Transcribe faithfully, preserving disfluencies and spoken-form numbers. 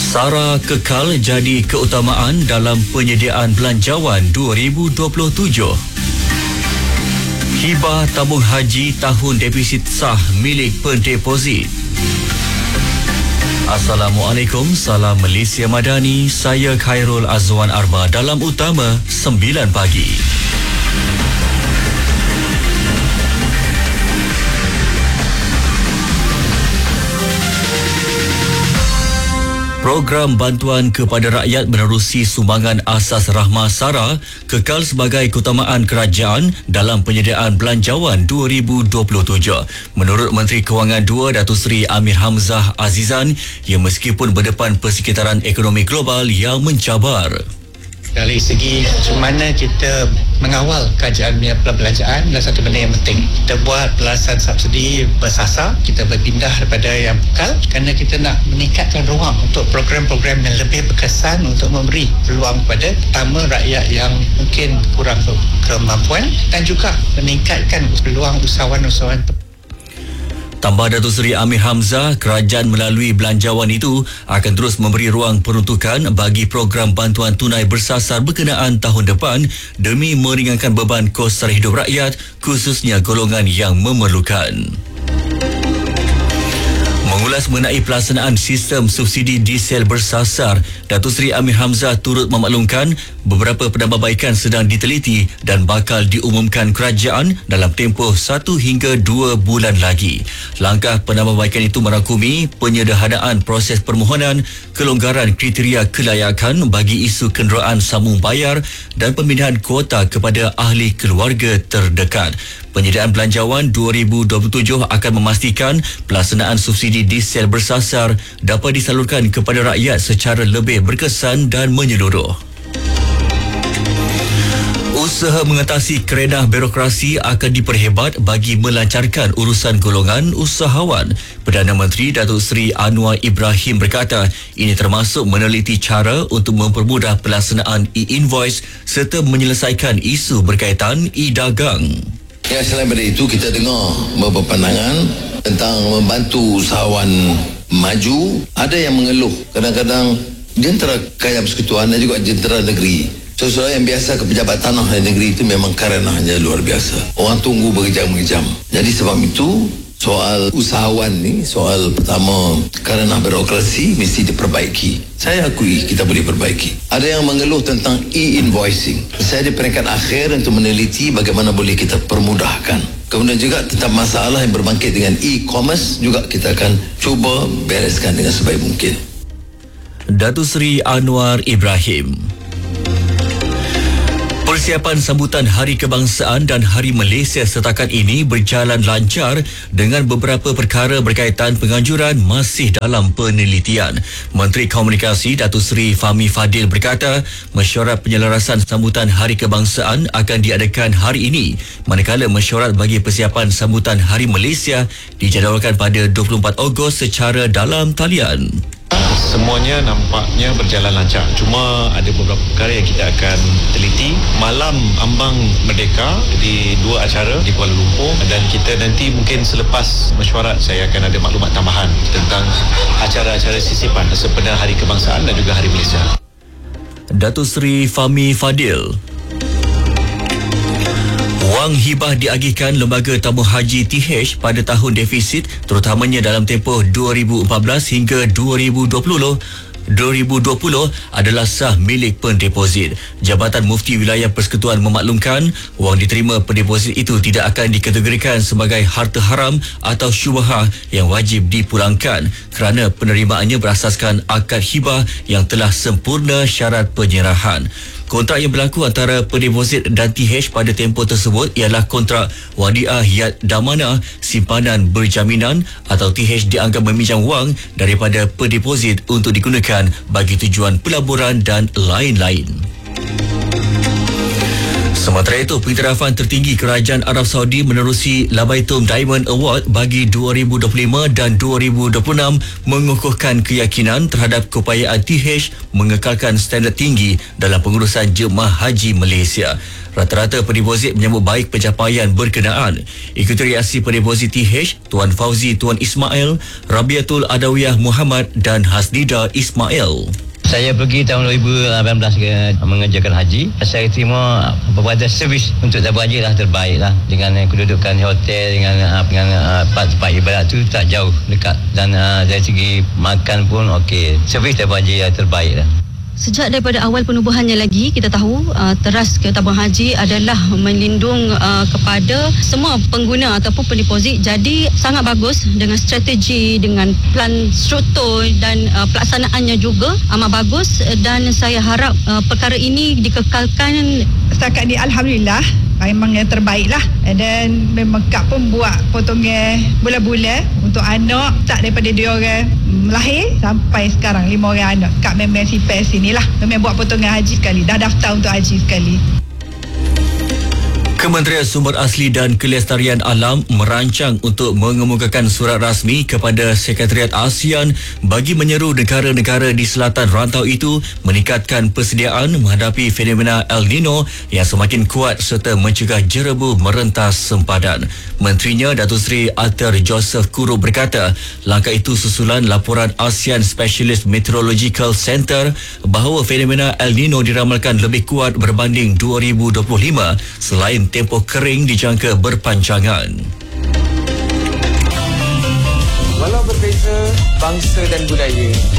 SARA kekal jadi keutamaan dalam penyediaan belanjawan dua ribu dua puluh tujuh. Hibah tabung haji tahun defisit sah milik pendeposit. Assalamualaikum, salam Malaysia Madani. Saya Khairul Azwan Arba dalam Utama sembilan pagi. Program bantuan kepada rakyat menerusi sumbangan asas rahmah SARA kekal sebagai keutamaan kerajaan dalam penyediaan belanjawan dua ribu dua puluh tujuh. Menurut Menteri Kewangan dua Datuk Seri Amir Hamzah Azizan, ia meskipun berdepan persekitaran ekonomi global yang mencabar. Dari segi macam mana kita mengawal kerajaan punya perbelanjaan adalah satu benda yang penting. Kita buat pelasan subsidi bersasar, kita berpindah daripada yang pekal kerana kita nak meningkatkan ruang untuk program-program yang lebih berkesan untuk memberi peluang kepada pertama rakyat yang mungkin kurang kemampuan dan juga meningkatkan peluang usahawan-usahawan. Tambah Datuk Seri Amir Hamzah, kerajaan melalui belanjawan itu akan terus memberi ruang peruntukan bagi program bantuan tunai bersasar berkenaan tahun depan demi meringankan beban kos sara hidup rakyat, khususnya golongan yang memerlukan. Mengulas mengenai pelaksanaan sistem subsidi diesel bersasar, Datuk Seri Amir Hamzah turut memaklumkan beberapa penambahbaikan sedang diteliti dan bakal diumumkan kerajaan dalam tempoh satu hingga dua bulan lagi. Langkah penambahbaikan itu merangkumi penyederhanaan proses permohonan, kelonggaran kriteria kelayakan bagi isu kenderaan sambung bayar dan pemindahan kuota kepada ahli keluarga terdekat. Penyediaan belanjawan dua ribu dua puluh tujuh akan memastikan pelaksanaan subsidi diesel bersasar dapat disalurkan kepada rakyat secara lebih berkesan dan menyeluruh. Usaha mengatasi kerenah birokrasi akan diperhebat bagi melancarkan urusan golongan usahawan. Perdana Menteri Datuk Seri Anwar Ibrahim berkata ini termasuk meneliti cara untuk mempermudah pelaksanaan e-invoice serta menyelesaikan isu berkaitan e-dagang. Ya, selain daripada itu, kita dengar beberapa pandangan tentang membantu usahawan maju. Ada yang mengeluh kadang-kadang jentera kerajaan persekutuan dan juga jentera negeri. Sesuatu yang biasa ke pejabat tanah dan negeri itu memang karenanya luar biasa. Orang tunggu berjam-jam. Jadi sebab itu, soal usahawan ni, soal pertama kerana birokrasi mesti diperbaiki. Saya akui kita boleh perbaiki. Ada yang mengeluh tentang e-invoicing. Saya di peringkat akhir untuk meneliti bagaimana boleh kita permudahkan. Kemudian juga tentang masalah yang berbangkit dengan e-commerce juga kita akan cuba bereskan dengan sebaik mungkin. Datuk Seri Anwar Ibrahim. Persiapan sambutan Hari Kebangsaan dan Hari Malaysia setakat ini berjalan lancar dengan beberapa perkara berkaitan penganjuran masih dalam penelitian. Menteri Komunikasi Datuk Seri Fahmi Fadil berkata, mesyuarat penyelarasan sambutan Hari Kebangsaan akan diadakan hari ini, manakala mesyuarat bagi persiapan sambutan Hari Malaysia dijadualkan pada dua puluh empat Ogos secara dalam talian. Semuanya nampaknya berjalan lancar. Cuma ada beberapa perkara yang kita akan teliti. Malam Ambang Merdeka di dua acara di Kuala Lumpur, dan kita nanti mungkin selepas mesyuarat saya akan ada maklumat tambahan tentang acara-acara sisipan sempena Hari Kebangsaan dan juga Hari Malaysia. Datuk Seri Fahmi Fadil. Wang hibah diagihkan Lembaga Tabung Haji T H pada tahun defisit terutamanya dalam tempoh dua ribu empat belas hingga dua ribu dua puluh dua ribu dua puluh adalah sah milik pendeposit. Jabatan Mufti Wilayah Persekutuan memaklumkan wang diterima pendeposit itu tidak akan dikategorikan sebagai harta haram atau syubhah yang wajib dipulangkan kerana penerimaannya berasaskan akad hibah yang telah sempurna syarat penyerahan. Kontrak yang berlaku antara pendeposit dan T H pada tempoh tersebut ialah kontrak wadiah yad damana simpanan berjaminan atau T H dianggap meminjam wang daripada pendeposit untuk digunakan bagi tujuan pelaburan dan lain-lain. Sementara itu, pengiktirafan tertinggi Kerajaan Arab Saudi menerusi Labaitum Diamond Award bagi dua ribu dua puluh lima dan dua ribu dua puluh enam mengukuhkan keyakinan terhadap keupayaan T H mengekalkan standard tinggi dalam pengurusan jemaah haji Malaysia. Rata-rata pendeposit menyambut baik pencapaian berkenaan. Ikuti reaksi pendeposit T H, Tuan Fauzi Tuan Ismail, Rabiatul Adawiyah Muhammad dan Hasnida Ismail. Saya pergi tahun dua ribu lapan belas ke mengerjakan haji. Saya terima beberapa servis untuk tabung haji lah terbaik lah. Dengan kedudukan hotel, dengan dengan tempat ibadat tu tak jauh, dekat. Dan uh, dari segi makan pun okey. Servis tabung haji yang terbaik lah. Sejak daripada awal penubuhannya lagi, kita tahu uh, teras ke tabung haji adalah melindung uh, kepada semua pengguna ataupun pendeposit. Jadi sangat bagus dengan strategi, dengan plan struktur dan uh, pelaksanaannya juga amat bagus, dan saya harap uh, perkara ini dikekalkan. Setakat ni Alhamdulillah memang yang terbaik lah. And then memang Kak pun buat potongan bulan-bulan untuk anak, tak daripada dia orang lahir sampai sekarang lima orang anak. Kak memang simpan sini lah. Memang buat potongan haji sekali. Dah daftar untuk haji sekali. Kementerian Sumber Asli dan Kelestarian Alam merancang untuk mengemukakan surat rasmi kepada Sekretariat ASEAN bagi menyeru negara-negara di selatan rantau itu meningkatkan persediaan menghadapi fenomena El Nino yang semakin kuat serta mencegah jerebu merentas sempadan. Menterinya Datuk Seri Arthur Joseph Kuro berkata, langkah itu susulan laporan ASEAN Specialist Meteorological Center bahawa fenomena El Nino diramalkan lebih kuat berbanding dua ribu dua puluh lima selain tempoh kering dijangka berpanjangan. Walau berbeza bangsa dan budaya,